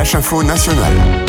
Flash Info National.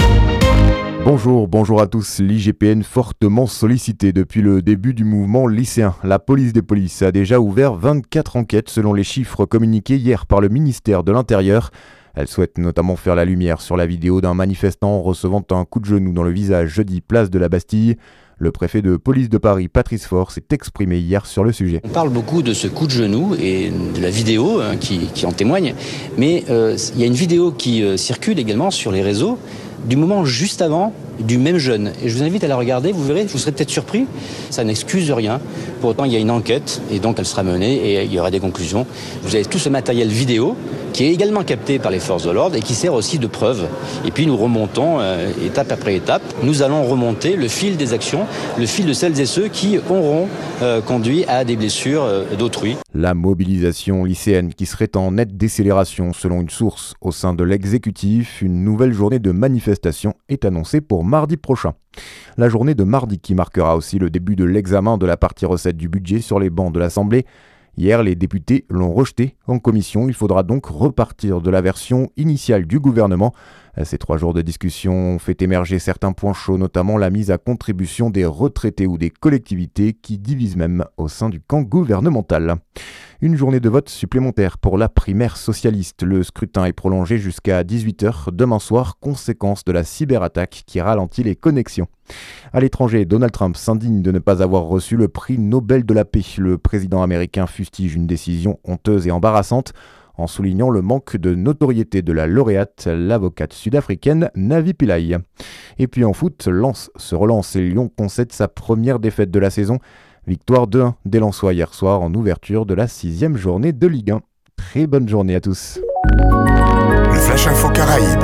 Bonjour à tous. L'IGPN fortement sollicité depuis le début du mouvement lycéen. La police des polices a déjà ouvert 24 enquêtes selon les chiffres communiqués hier par le ministère de l'Intérieur. Elle souhaite notamment faire la lumière sur la vidéo d'un manifestant recevant un coup de genou dans le visage jeudi place de la Bastille. Le préfet de police de Paris, Patrice Faure, s'est exprimé hier sur le sujet. On parle beaucoup de ce coup de genou et de la vidéo qui en témoigne, mais il y a une vidéo qui circule également sur les réseaux du moment juste avant du même jeune. Et je vous invite à la regarder, vous verrez, vous serez peut-être surpris. Ça n'excuse rien. Pour autant, il y a une enquête et donc elle sera menée et il y aura des conclusions. Vous avez tout ce matériel vidéo qui est également capté par les forces de l'ordre et qui sert aussi de preuve. Et puis nous remontons étape après étape. Nous allons remonter le fil des actions, le fil de celles et ceux qui auront conduit à des blessures d'autrui. La mobilisation lycéenne qui serait en nette décélération selon une source au sein de l'exécutif. Une nouvelle journée de manifestation est annoncée pour mardi prochain. La journée de mardi qui marquera aussi le début de l'examen de la partie recette du budget sur les bancs de l'Assemblée. Hier, les députés l'ont rejeté en commission. Il faudra donc repartir de la version initiale du gouvernement. Ces 3 jours de discussion ont fait émerger certains points chauds, notamment la mise à contribution des retraités ou des collectivités qui divisent même au sein du camp gouvernemental. Une journée de vote supplémentaire pour la primaire socialiste. Le scrutin est prolongé jusqu'à 18h demain soir, conséquence de la cyberattaque qui ralentit les connexions. À l'étranger, Donald Trump s'indigne de ne pas avoir reçu le prix Nobel de la paix. Le président américain fustige une décision honteuse et embarrassante en soulignant le manque de notoriété de la lauréate, l'avocate sud-africaine Navi Pillay. Et puis en foot, Lens se relance et Lyon concède sa première défaite de la saison. Victoire 2-1 des Lensois hier soir en ouverture de la 6e journée de Ligue 1. Très bonne journée à tous. Le Flash Info Caraïbes.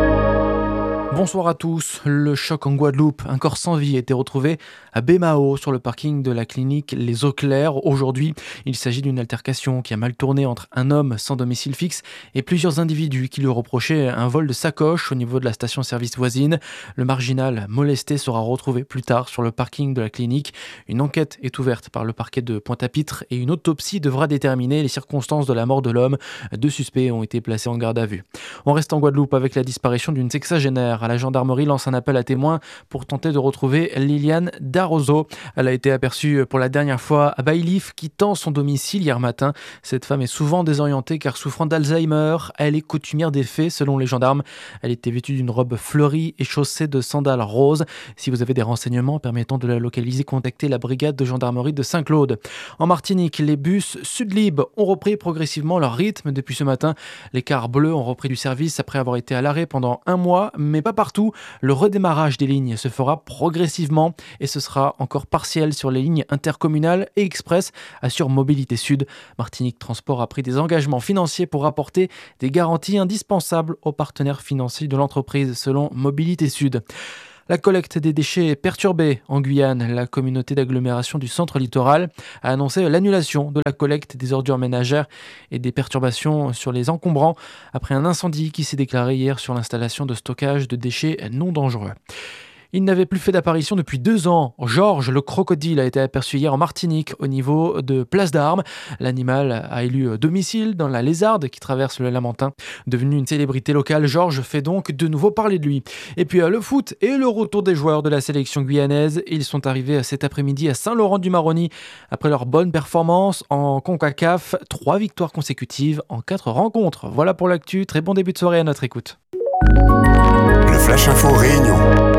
Bonsoir à tous. Le choc en Guadeloupe. Un corps sans vie a été retrouvé à Baie-Mahault sur le parking de la clinique Les Eaux Claires. Aujourd'hui, il s'agit d'une altercation qui a mal tourné entre un homme sans domicile fixe et plusieurs individus qui lui reprochaient un vol de sacoche au niveau de la station-service voisine. Le marginal molesté sera retrouvé plus tard sur le parking de la clinique. Une enquête est ouverte par le parquet de Pointe-à-Pitre et une autopsie devra déterminer les circonstances de la mort de l'homme. 2 suspects ont été placés en garde à vue. On reste en Guadeloupe avec la disparition d'une sexagénaire. La gendarmerie lance un appel à témoins pour tenter de retrouver Liliane Darozo. Elle a été aperçue pour la dernière fois à Baillif, quittant son domicile hier matin. Cette femme est souvent désorientée car souffrant d'Alzheimer. Elle est coutumière des faits selon les gendarmes. Elle était vêtue d'une robe fleurie et chaussée de sandales roses. Si vous avez des renseignements permettant de la localiser, contactez la brigade de gendarmerie de Saint-Claude. En Martinique, les bus Sudlib ont repris progressivement leur rythme depuis ce matin. Les cars bleus ont repris du service après avoir été à l'arrêt pendant 1 mois, mais pas partout. Le redémarrage des lignes se fera progressivement et ce sera encore partiel sur les lignes intercommunales et express, assure Mobilité Sud. Martinique Transport a pris des engagements financiers pour apporter des garanties indispensables aux partenaires financiers de l'entreprise, selon Mobilité Sud. La collecte des déchets est perturbée en Guyane. La communauté d'agglomération du centre littoral a annoncé l'annulation de la collecte des ordures ménagères et des perturbations sur les encombrants après un incendie qui s'est déclaré hier sur l'installation de stockage de déchets non dangereux. Il n'avait plus fait d'apparition depuis 2 ans. Georges, le crocodile, a été aperçu hier en Martinique au niveau de Place d'Armes. L'animal a élu domicile dans la Lézarde qui traverse le Lamentin. Devenu une célébrité locale, Georges fait donc de nouveau parler de lui. Et puis le foot et le retour des joueurs de la sélection guyanaise. Ils sont arrivés cet après-midi à Saint-Laurent-du-Maroni. Après leur bonne performance en CONCACAF, 3 victoires consécutives en 4 rencontres. Voilà pour l'actu. Très bon début de soirée à notre écoute. Le Flash Info Réunion.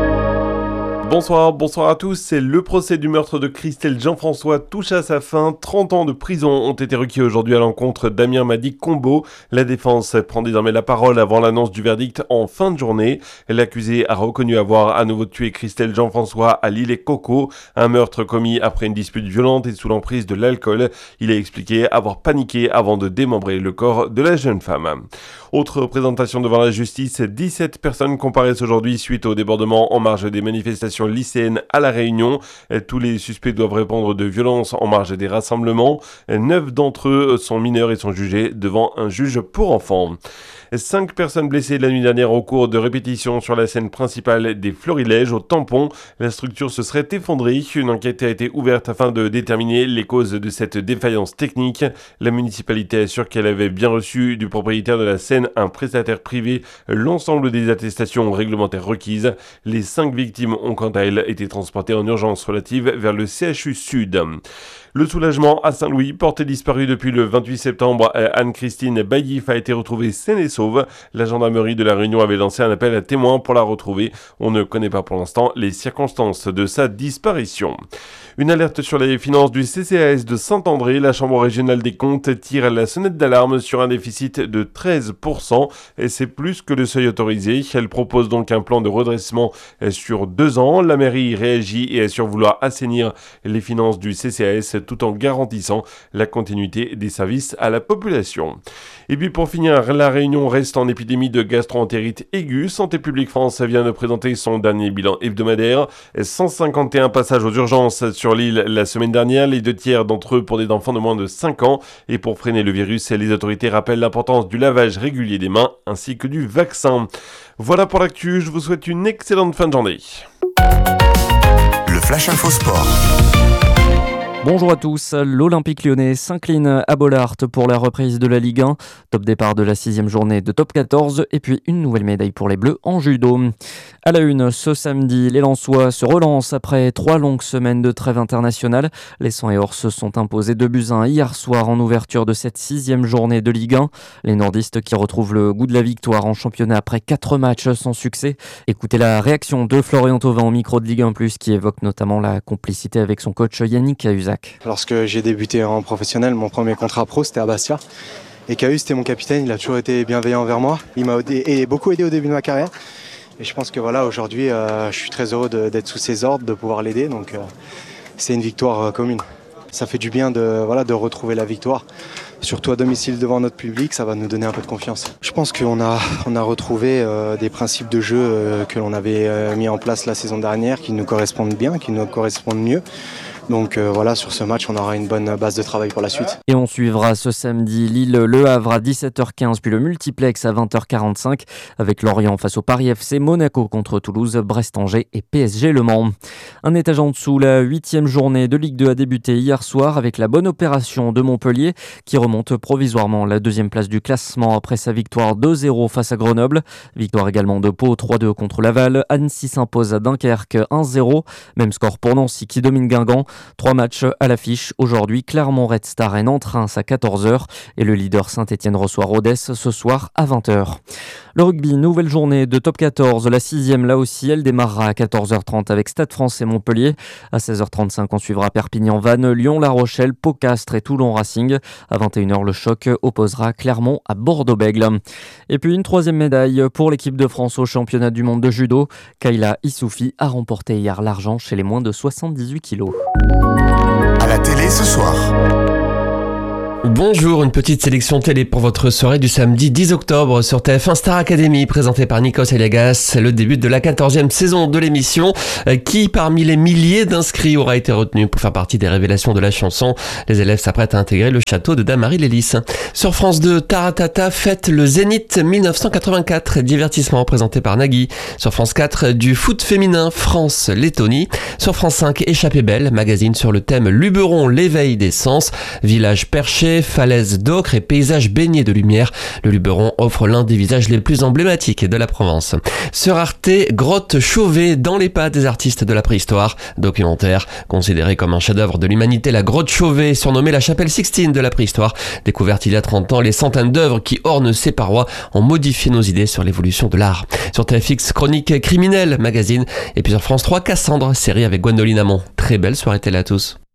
Bonsoir à tous. C'est le procès du meurtre de Christelle Jean-François touche à sa fin. 30 ans de prison ont été requis aujourd'hui à l'encontre d'Amir Madi Combo. La défense prend désormais la parole avant l'annonce du verdict en fin de journée. L'accusé a reconnu avoir à nouveau tué Christelle Jean-François à l'île et Coco. Un meurtre commis après une dispute violente et sous l'emprise de l'alcool. Il a expliqué avoir paniqué avant de démembrer le corps de la jeune femme. Autre présentation devant la justice, 17 personnes comparaissent aujourd'hui suite au débordement en marge des manifestations manifestation lycéenne à La Réunion. Tous les suspects doivent répondre de violences en marge des rassemblements. 9 d'entre eux sont mineurs et sont jugés devant un juge pour enfants. 5 personnes blessées la nuit dernière au cours de répétitions sur la scène principale des Florilèges au Tampon. La structure se serait effondrée. Une enquête a été ouverte afin de déterminer les causes de cette défaillance technique. La municipalité assure qu'elle avait bien reçu du propriétaire de la scène, un prestataire privé, l'ensemble des attestations réglementaires requises. Les 5 victimes ont quant à elles été transportées en urgence relative vers le CHU Sud. Le soulagement à Saint-Louis, portée disparue depuis le 28 septembre, Anne-Christine Baillif a été retrouvée saine et sauve. La gendarmerie de La Réunion avait lancé un appel à témoins pour la retrouver. On ne connaît pas pour l'instant les circonstances de sa disparition. Une alerte sur les finances du CCAS de Saint-André. La Chambre régionale des comptes tire la sonnette d'alarme sur un déficit de 13%. Et c'est plus que le seuil autorisé. Elle propose donc un plan de redressement sur 2 ans. La mairie réagit et assure vouloir assainir les finances du CCAS tout en garantissant la continuité des services à la population. Et puis pour finir, La Réunion reste en épidémie de gastro-entérite aiguë. Santé publique France vient de présenter son dernier bilan hebdomadaire. 151 passages aux urgences sur l'île la semaine dernière, les 2 tiers d'entre eux pour des enfants de moins de 5 ans. Et pour freiner le virus, les autorités rappellent l'importance du lavage régulier des mains ainsi que du vaccin. Voilà pour l'actu, je vous souhaite une excellente fin de journée. Le Flash Info Sport. Bonjour à tous, l'Olympique lyonnais s'incline à Bollaert pour la reprise de la Ligue 1. Top départ de la 6e journée de top 14 et puis une nouvelle médaille pour les Bleus en judo. À la une, ce samedi, les Lensois se relancent après 3 longues semaines de trêve internationale. Les 100 et Or se sont imposés 2-1 hier soir en ouverture de cette 6e journée de Ligue 1. Les nordistes qui retrouvent le goût de la victoire en championnat après 4 matchs sans succès. Écoutez la réaction de Florian Thauvin au micro de Ligue 1+, qui évoque notamment la complicité avec son coach Yannick Cahuzac. Lorsque j'ai débuté en professionnel, mon premier contrat pro c'était à Bastia. Et Cahus c'était mon capitaine, il a toujours été bienveillant envers moi. Il m'a beaucoup aidé au début de ma carrière. Et je pense que voilà, aujourd'hui, je suis très heureux d'être sous ses ordres, de pouvoir l'aider. Donc c'est une victoire commune. Ça fait du bien de retrouver la victoire. Surtout à domicile devant notre public, ça va nous donner un peu de confiance. Je pense qu'on a retrouvé des principes de jeu que l'on avait mis en place la saison dernière, qui nous correspondent bien, qui nous correspondent mieux. Donc voilà, sur ce match, on aura une bonne base de travail pour la suite. Et on suivra ce samedi Lille-Le Havre à 17h15, puis le multiplex à 20h45 avec Lorient face au Paris FC, Monaco contre Toulouse, Brest-Angers et PSG Le Mans. Un étage en dessous, la 8e journée de Ligue 2 a débuté hier soir avec la bonne opération de Montpellier qui remonte provisoirement la 2e place du classement après sa victoire 2-0 face à Grenoble. Victoire également de Pau 3-2 contre Laval. Annecy s'impose à Dunkerque 1-0. Même score pour Nancy qui domine Guingamp. 3 matchs à l'affiche. Aujourd'hui, Clermont Red Star et Nantes-Reims à 14h et le leader Saint-Etienne reçoit Rodez ce soir à 20h. Le rugby, nouvelle journée de top 14. La 6e, là aussi, elle démarrera à 14h30 avec Stade Français Montpellier. À 16h35, on suivra Perpignan-Vannes, Lyon-La Rochelle, Pau-Castres et Toulon-Racing. À 21h, le choc opposera Clermont à Bordeaux-Bègles. Et puis une 3e médaille pour l'équipe de France au championnat du monde de judo. Kayla Issoufi a remporté hier l'argent chez les moins de 78 kilos. À la télé ce soir. Bonjour, une petite sélection télé pour votre soirée du samedi 10 octobre sur TF1 Star Academy, présentée par Nikos Aliagas, le début de la 14e saison de l'émission. Qui parmi les milliers d'inscrits aura été retenu pour faire partie des révélations de la chanson? Les élèves s'apprêtent à intégrer le château de Damary-Lélis. Sur France 2, Taratata fête le Zénith 1984, divertissement présenté par Nagui. Sur France 4, du foot féminin France-Lettonie. Sur France 5, Échappée belle, magazine sur le thème Luberon, l'éveil des sens, village perché, falaises d'ocre et paysages baignés de lumière. Le Luberon offre l'un des visages les plus emblématiques de la Provence. Sur Arte, grotte Chauvet dans les pas des artistes de la préhistoire. Documentaire considéré comme un chef-d'œuvre de l'humanité, la grotte Chauvet, surnommée la chapelle Sixtine de la préhistoire. Découverte il y a 30 ans, les centaines d'œuvres qui ornent ses parois ont modifié nos idées sur l'évolution de l'art. Sur TFX, Chronique criminelle, magazine. Et puis sur France 3, Cassandre, série avec Gwendoline Amon. Très belle soirée télé à tous.